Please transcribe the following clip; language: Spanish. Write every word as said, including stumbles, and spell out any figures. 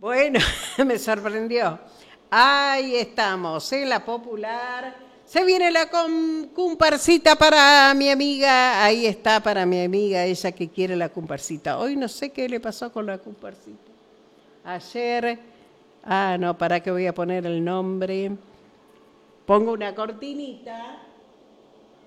Bueno, me sorprendió. Ahí estamos, en la popular. Se viene la com- comparsita para mi amiga. Ahí está para mi amiga, ella que quiere la comparsita. Hoy no sé qué le pasó con la comparsita. Ayer, ah, no, para que voy a poner el nombre. Pongo una cortinita.